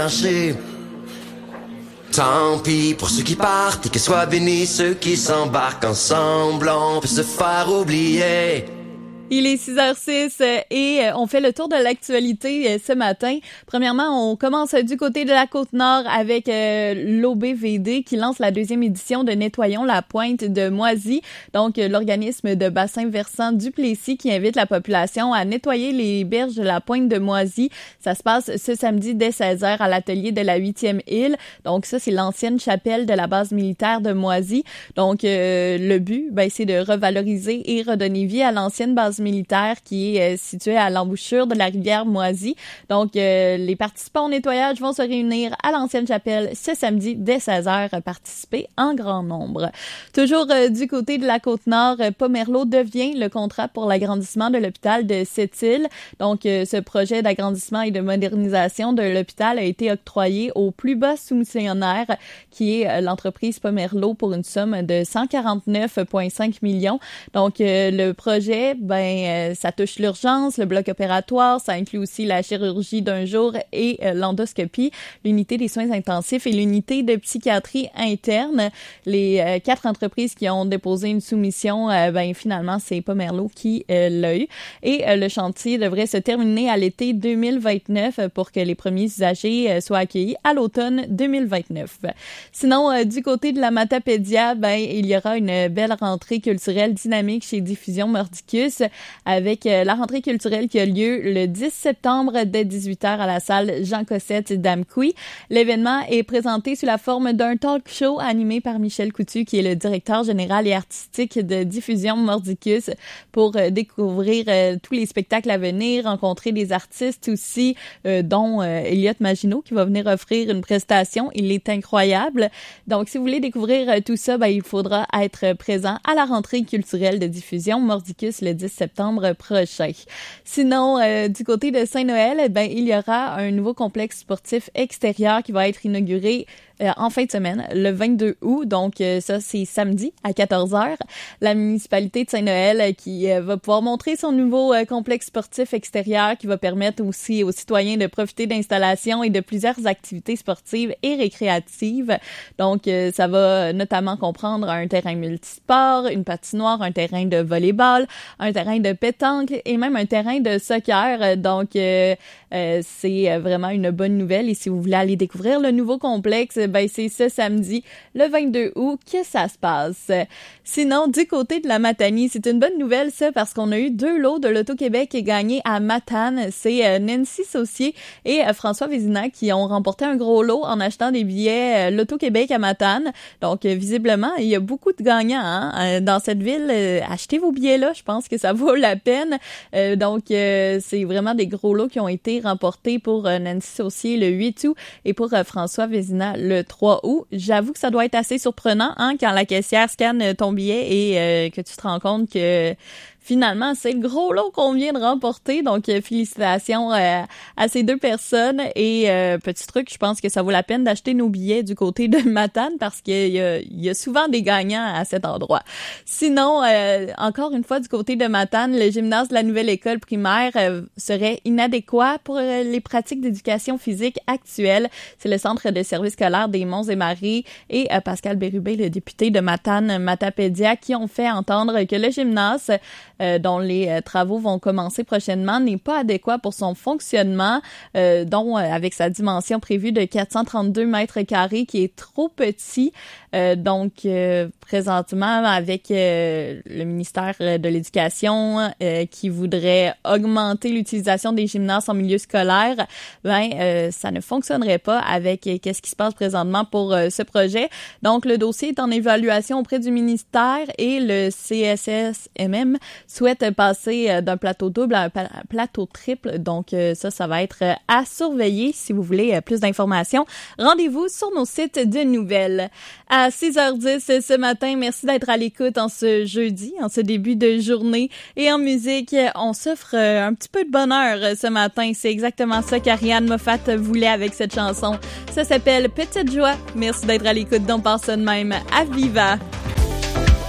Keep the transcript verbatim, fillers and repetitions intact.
Tant pis pour ceux qui partent et que soient bénis ceux qui s'embarquent ensemble, on peut se faire oublier. Il est six heures six et on fait le tour de l'actualité ce matin. Premièrement, on commence du côté de la Côte-Nord avec l'O B V D qui lance la deuxième édition de Nettoyons la pointe de Moisy. Donc, l'organisme de bassin versant du Plessis qui invite la population à nettoyer les berges de la pointe de Moisy. Ça se passe ce samedi dès seize heures à l'atelier de la huitième île. Donc, ça, c'est l'ancienne chapelle de la base militaire de Moisy. Donc, euh, le but, ben, c'est de revaloriser et redonner vie à l'ancienne base militaire qui est euh, située à l'embouchure de la rivière Moisy. Donc, euh, les participants au nettoyage vont se réunir à l'ancienne chapelle ce samedi dès seize heures, participer en grand nombre. Toujours euh, du côté de la Côte-Nord, euh, Pomerleau devient le contrat pour l'agrandissement de l'hôpital de Sept-Îles. Donc, euh, ce projet d'agrandissement et de modernisation de l'hôpital a été octroyé au plus bas soumissionnaire qui est euh, l'entreprise Pomerleau pour une somme de cent quarante-neuf virgule cinq millions. Donc, euh, le projet, ben, euh, ça touche l'urgence, le bloc opératoire, ça inclut aussi la chirurgie d'un jour et euh, l'endoscopie, l'unité des soins intensifs et l'unité de psychiatrie interne. Les euh, quatre entreprises qui ont déposé une soumission, euh, ben finalement, c'est Pomerleau qui euh, l'a eu. Et euh, le chantier devrait se terminer à l'été deux mille vingt-neuf pour que les premiers usagers euh, soient accueillis à l'automne deux mille vingt-neuf. Sinon, euh, du côté de la Matapédia, ben il y aura une belle rentrée culturelle dynamique chez Diffusion Mordicus, avec euh, la rentrée culturelle qui a lieu le dix septembre dès dix-huit heures à la salle Jean Cossette d'Amqui. L'événement est présenté sous la forme d'un talk show animé par Michel Coutu, qui est le directeur général et artistique de Diffusion Mordicus, pour euh, découvrir euh, tous les spectacles à venir, rencontrer des artistes aussi, euh, dont euh, Elliot Maginot, qui va venir offrir une prestation. Il est incroyable. Donc, si vous voulez découvrir euh, tout ça, ben, il faudra être présent à la rentrée culturelle de Diffusion Mordicus le dix septembre prochain. Sinon, euh, du côté de Saint-Noël, ben il y aura un nouveau complexe sportif extérieur qui va être inauguré euh, en fin de semaine, le vingt-deux août. Donc, euh, ça, c'est samedi à quatorze heures. La municipalité de Saint-Noël euh, qui euh, va pouvoir montrer son nouveau euh, complexe sportif extérieur qui va permettre aussi aux citoyens de profiter d'installations et de plusieurs activités sportives et récréatives. Donc, euh, ça va notamment comprendre un terrain multisport, une patinoire, un terrain de volley-ball, un terrain de pétanque et même un terrain de soccer. Donc, euh, euh, c'est vraiment une bonne nouvelle. Et si vous voulez aller découvrir le nouveau complexe, ben c'est ce samedi, le vingt-deux août, que ça se passe. Sinon, du côté de la Matanie, c'est une bonne nouvelle, ça, parce qu'on a eu deux lots de l'Auto-Québec gagnés à Matane. C'est euh, Nancy Saucier et euh, François Vézina qui ont remporté un gros lot en achetant des billets euh, l'Auto-Québec à Matane. Donc, euh, visiblement, il y a beaucoup de gagnants hein, euh, dans cette ville. Euh, achetez vos billets là, je pense que ça vaut la peine. Euh, donc, euh, c'est vraiment des gros lots qui ont été remportés pour euh, Nancy Saucier le huit août et pour euh, François Vézina le trois août. J'avoue que ça doit être assez surprenant hein, quand la caissière scanne ton billet et euh, que tu te rends compte que finalement, c'est le gros lot qu'on vient de remporter. Donc, euh, félicitations euh, à ces deux personnes. Et euh, petit truc, je pense que ça vaut la peine d'acheter nos billets du côté de Matane parce qu'il y a, il y a souvent des gagnants à cet endroit. Sinon, euh, encore une fois, du côté de Matane, le gymnase de la nouvelle école primaire euh, serait inadéquat pour euh, les pratiques d'éducation physique actuelles. C'est le centre de service scolaire des Monts et Marais et euh, Pascal Bérubé, le député de Matane-Matapédia, qui ont fait entendre que le gymnase Euh, dont les euh, travaux vont commencer prochainement, n'est pas adéquat pour son fonctionnement, euh, dont euh, avec sa dimension prévue de quatre cent trente-deux mètres carrés, qui est trop petit. Euh, donc, euh, présentement, avec euh, le ministère de l'Éducation euh, qui voudrait augmenter l'utilisation des gymnases en milieu scolaire, ben euh, ça ne fonctionnerait pas avec euh, qu'est-ce qui se passe présentement pour euh, ce projet. Donc, le dossier est en évaluation auprès du ministère et le C S S M M souhaite passer d'un plateau double à un plateau triple. Donc, ça, ça va être à surveiller. Si vous voulez plus d'informations, rendez-vous sur nos sites de nouvelles. À six heures dix ce matin, merci d'être à l'écoute en ce jeudi, en ce début de journée. Et en musique, on s'offre un petit peu de bonheur ce matin. C'est exactement ça qu'Ariane Moffat voulait avec cette chanson. Ça s'appelle Petite Joie. Merci d'être à l'écoute d'On pense ça de même à Viva.